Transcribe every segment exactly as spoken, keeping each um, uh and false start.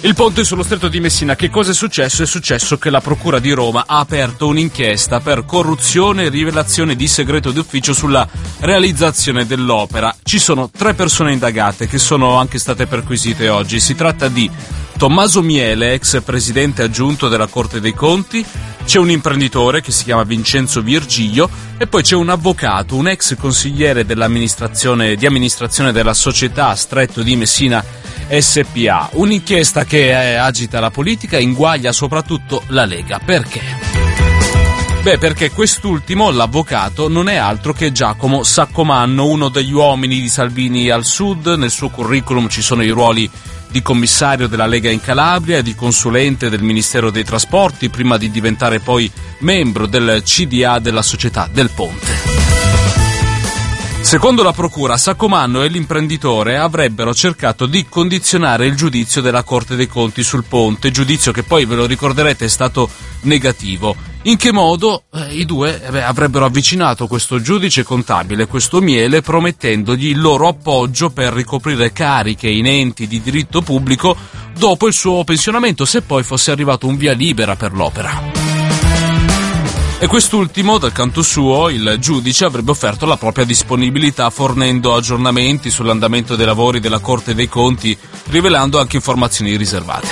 Il ponte sullo Stretto di Messina, che cosa è successo? È successo che la Procura di Roma ha aperto un'inchiesta per corruzione e rivelazione di segreto d'ufficio sulla realizzazione dell'opera. Ci sono tre persone indagate che sono anche state perquisite oggi. Si tratta di Tommaso Miele, ex presidente aggiunto della Corte dei Conti, c'è un imprenditore che si chiama Vincenzo Virgilio e poi c'è un avvocato, un ex consigliere dell'amministrazione di amministrazione della società Stretto di Messina S P A. Un'inchiesta che eh, agita la politica e inguaglia soprattutto la Lega. Perché? Beh, perché quest'ultimo, l'avvocato, non è altro che Giacomo Saccomanno, uno degli uomini di Salvini al Sud. Nel suo curriculum ci sono i ruoli di commissario della Lega in Calabria e di consulente del Ministero dei Trasporti, prima di diventare poi membro del C D A della Società del Ponte. Secondo la procura, Saccomanno e l'imprenditore avrebbero cercato di condizionare il giudizio della Corte dei Conti sul ponte, giudizio che poi, ve lo ricorderete, è stato negativo. In che modo? Eh, I due eh beh, avrebbero avvicinato questo giudice contabile, questo Miele, promettendogli il loro appoggio per ricoprire cariche in enti di diritto pubblico dopo il suo pensionamento, se poi fosse arrivato un via libera per l'opera. E quest'ultimo, dal canto suo, il giudice avrebbe offerto la propria disponibilità fornendo aggiornamenti sull'andamento dei lavori della Corte dei Conti, rivelando anche informazioni riservate.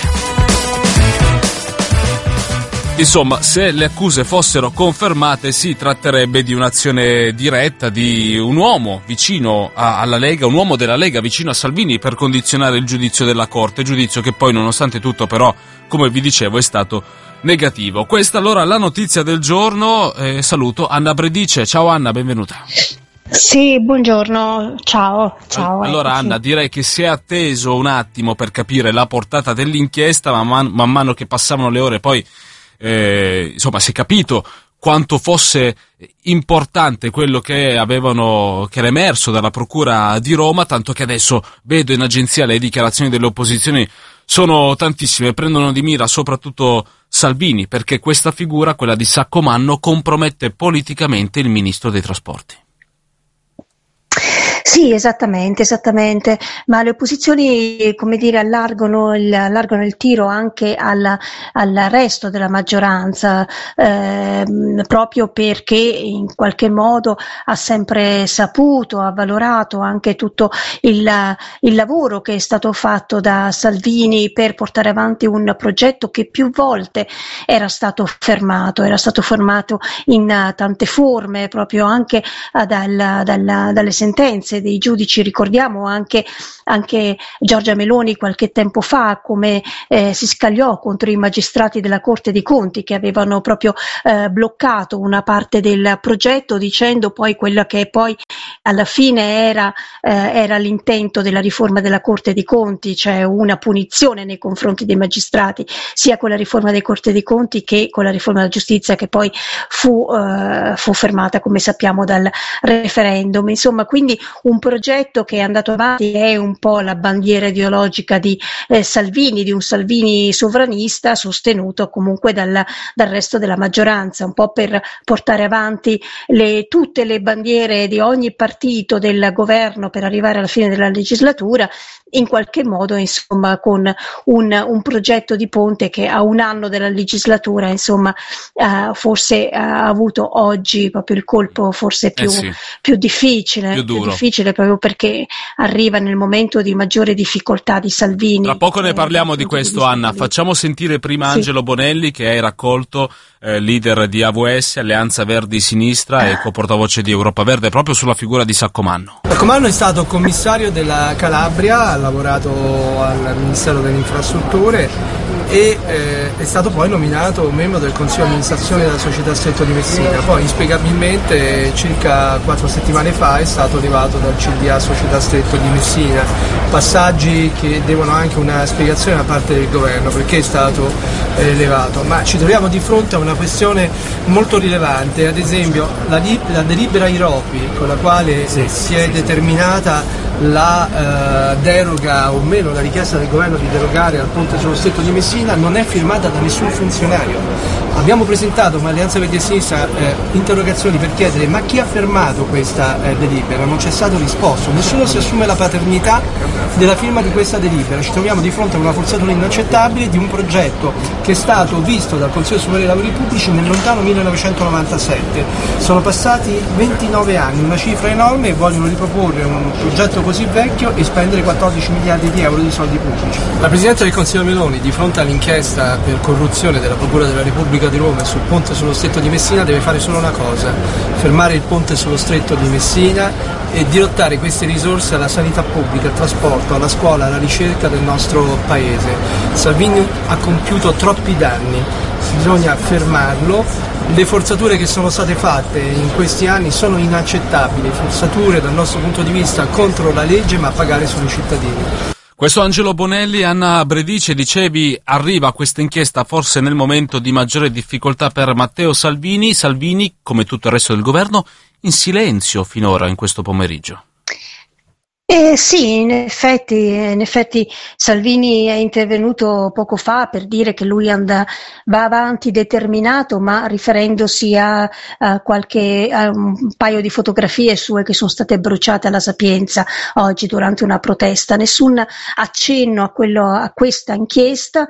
Insomma, se le accuse fossero confermate, si tratterebbe di un'azione diretta di un uomo vicino a, alla Lega, un uomo della Lega vicino a Salvini per condizionare il giudizio della Corte, giudizio che poi, nonostante tutto, però, come vi dicevo, è stato negativo. Questa allora la notizia del giorno. Eh, saluto Anna Bredice. Ciao Anna, benvenuta. Sì, buongiorno, ciao. ciao allora eccoci. Anna, direi che si è atteso un attimo per capire la portata dell'inchiesta, ma man, man mano che passavano le ore poi eh, insomma si è capito quanto fosse importante quello che avevano che era emerso dalla Procura di Roma, tanto che adesso vedo in agenzia le dichiarazioni delle opposizioni sono tantissime, prendono di mira soprattutto Salvini, perché questa figura, quella di Saccomanno, compromette politicamente il ministro dei trasporti. Sì, esattamente, esattamente, ma le opposizioni, come dire, allargano il, allargano il tiro anche al, al resto della maggioranza, eh, proprio perché in qualche modo ha sempre saputo, ha valorato anche tutto il, il lavoro che è stato fatto da Salvini per portare avanti un progetto che più volte era stato fermato, era stato fermato in tante forme, proprio anche uh, dal, dal, dalle sentenze dei giudici. Ricordiamo anche, anche Giorgia Meloni qualche tempo fa come eh, si scagliò contro i magistrati della Corte dei Conti che avevano proprio eh, bloccato una parte del progetto, dicendo poi quello che poi alla fine era, eh, era l'intento della riforma della Corte dei Conti, cioè una punizione nei confronti dei magistrati, sia con la riforma della Corte dei Conti che con la riforma della giustizia, che poi fu, eh, fu fermata, come sappiamo, dal referendum. Insomma, quindi un progetto che è andato avanti, è un po' la bandiera ideologica di eh, Salvini, di un Salvini sovranista sostenuto comunque dal, dal resto della maggioranza, un po' per portare avanti le, tutte le bandiere di ogni partito del governo per arrivare alla fine della legislatura, in qualche modo, insomma, con un, un progetto di ponte che a un anno della legislatura, insomma, uh, forse ha avuto oggi proprio il colpo forse più, eh sì. più difficile, più, più difficile proprio perché arriva nel momento di maggiore difficoltà di Salvini. Tra poco ne parliamo di questo, di Anna. Facciamo sentire prima sì. Angelo Bonelli, che hai raccolto, eh, leader di A V S, Alleanza Verdi Sinistra, ah. e co-portavoce di Europa Verde, proprio sulla figura di Saccomanno. Saccomanno è stato commissario della Calabria, ha lavorato al Ministero delle Infrastrutture e eh, è stato poi nominato membro del Consiglio di amministrazione della Società Stretto di Messina. Poi inspiegabilmente circa quattro settimane fa è stato levato dal C D A Società Stretto di Messina. Passaggi che devono anche una spiegazione da parte del governo perché è stato eh, levato, ma ci troviamo di fronte a una questione molto rilevante, ad esempio la, li- la delibera Iropi con la quale sì, si è sì, determinata la eh, deroga o meno, la richiesta del governo di derogare al ponte sullo Stretto di Messina non è firmata da nessun funzionario. Abbiamo presentato come Alleanza Verdi e Sinistra eh, interrogazioni per chiedere ma chi ha firmato questa eh, delibera, non c'è stato risposto, nessuno si assume la paternità della firma di questa delibera, ci troviamo di fronte a una forzatura inaccettabile di un progetto che è stato visto dal Consiglio Superiore dei Lavori Pubblici nel lontano millenovecentonovantasette, sono passati ventinove anni, una cifra enorme, e vogliono riproporre un progetto così vecchio e spendere quattordici miliardi di euro di soldi pubblici. La Presidente del Consiglio Meloni, di fronte all'inchiesta per corruzione della Procura della Repubblica di Roma sul ponte sullo Stretto di Messina, deve fare solo una cosa: fermare il ponte sullo Stretto di Messina e dirottare queste risorse alla sanità pubblica, al trasporto, alla scuola, alla ricerca del nostro paese. Salvini ha compiuto troppi danni, bisogna fermarlo. Le forzature che sono state fatte in questi anni sono inaccettabili, forzature dal nostro punto di vista contro la legge, ma a pagare sono i cittadini. Questo Angelo Bonelli. Anna Bredice, dicevi, arriva questa inchiesta forse nel momento di maggiore difficoltà per Matteo Salvini. Salvini, come tutto il resto del governo, in silenzio finora in questo pomeriggio. Eh sì, in effetti, in effetti Salvini è intervenuto poco fa per dire che lui and- va avanti determinato, ma riferendosi a, a qualche a un paio di fotografie sue che sono state bruciate alla Sapienza oggi durante una protesta. Nessun accenno a, quello, a questa inchiesta,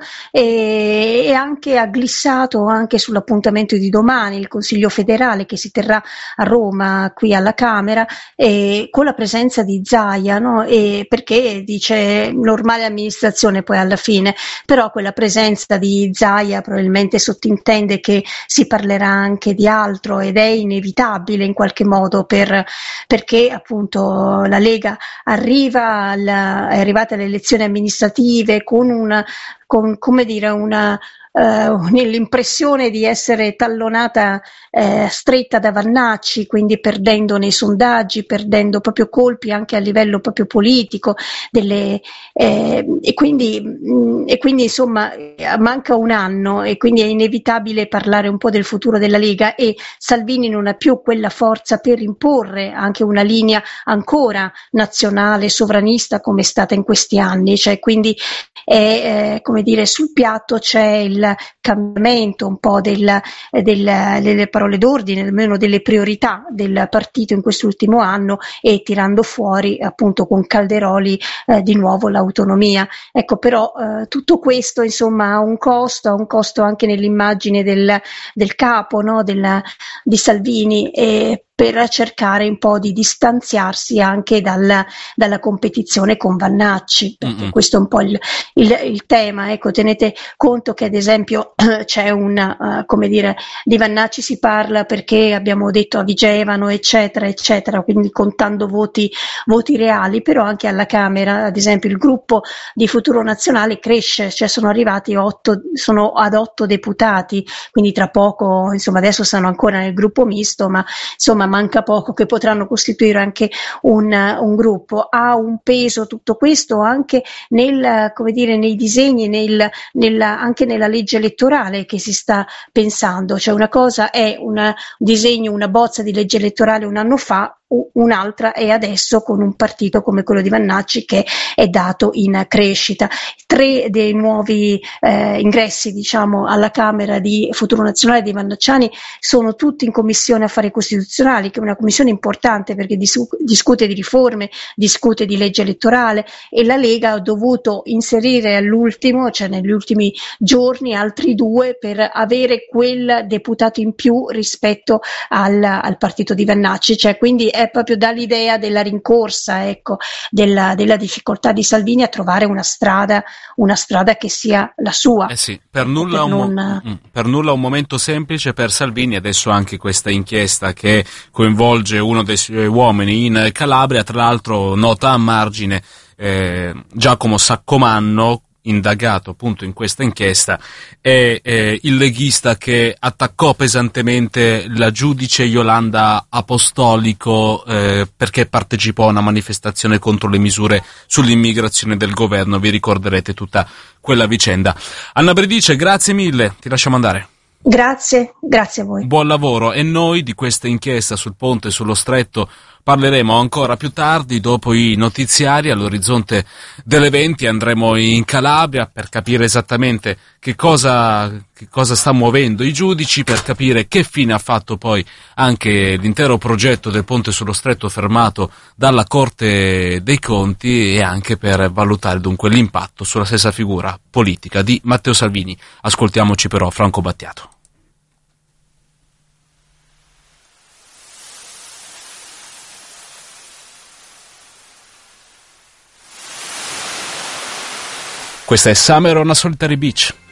e, e anche ha glissato anche sull'appuntamento di domani, il Consiglio federale che si terrà a Roma, qui alla Camera, e con la presenza di Zaia. No? E perché dice normale amministrazione poi alla fine, però quella presenza di Zaia probabilmente sottintende che si parlerà anche di altro, ed è inevitabile in qualche modo per, perché appunto la Lega arriva alla, è arrivata alle elezioni amministrative con una, con, come dire, una Uh, l'impressione di essere tallonata eh, stretta da Vannacci, quindi perdendo nei sondaggi, perdendo proprio colpi anche a livello proprio politico delle, eh, e, quindi, mh, e quindi insomma manca un anno, e quindi è inevitabile parlare un po' del futuro della Lega, e Salvini non ha più quella forza per imporre anche una linea ancora nazionale, sovranista come è stata in questi anni, cioè quindi è, eh, come dire, sul piatto c'è il cambiamento un po' del, del, delle parole d'ordine, almeno delle priorità del partito in quest'ultimo anno, e tirando fuori appunto con Calderoli eh, di nuovo l'autonomia. Ecco, però eh, tutto questo insomma ha un costo, ha un costo anche nell'immagine del, del capo, no? del, di Salvini, e per cercare un po' di distanziarsi anche dal, dalla competizione con Vannacci, perché mm-hmm. questo è un po' il, il, il tema. Ecco, tenete conto che ad esempio c'è un, uh, come dire, di Vannacci si parla perché abbiamo detto a Vigevano eccetera eccetera, quindi contando voti, voti reali, però anche alla Camera ad esempio il gruppo di Futuro Nazionale cresce, cioè sono arrivati otto, sono ad otto deputati, quindi tra poco, insomma adesso stanno ancora nel gruppo misto, ma insomma manca poco che potranno costituire anche un, un gruppo. Ha un peso tutto questo anche nel, come dire, nei disegni, nel, nella, anche nella legge elettorale che si sta pensando, cioè una cosa è una, un disegno, una bozza di legge elettorale un anno fa, un'altra è adesso con un partito come quello di Vannacci che è dato in crescita. Tre dei nuovi eh, ingressi diciamo alla Camera di Futuro Nazionale dei Vannacciani sono tutti in Commissione Affari Costituzionali, che è una commissione importante perché dis- discute di riforme, discute di legge elettorale, e la Lega ha dovuto inserire all'ultimo, cioè negli ultimi giorni, altri due per avere quel deputato in più rispetto al, al partito di Vannacci, cioè quindi è proprio dall'idea della rincorsa, ecco, della, della difficoltà di Salvini a trovare una strada, una strada che sia la sua. Eh sì, per nulla, per, un, non... mo- per nulla un momento semplice per Salvini, adesso anche questa inchiesta che coinvolge uno dei suoi uomini in Calabria, tra l'altro nota a margine eh, Giacomo Saccomanno, indagato appunto in questa inchiesta, è eh, il leghista che attaccò pesantemente la giudice Iolanda Apostolico eh, perché partecipò a una manifestazione contro le misure sull'immigrazione del governo. Vi ricorderete tutta quella vicenda. Anna Bredice, grazie mille, ti lasciamo andare. Grazie, grazie a voi. Buon lavoro, e noi di questa inchiesta sul ponte sullo Stretto parleremo ancora più tardi, dopo i notiziari, all'orizzonte delle venti andremo in Calabria per capire esattamente che cosa, che cosa sta muovendo i giudici, per capire che fine ha fatto poi anche l'intero progetto del ponte sullo Stretto fermato dalla Corte dei Conti, e anche per valutare dunque l'impatto sulla stessa figura politica di Matteo Salvini. Ascoltiamoci però Franco Battiato. Questa è Summer on a Solitary Beach.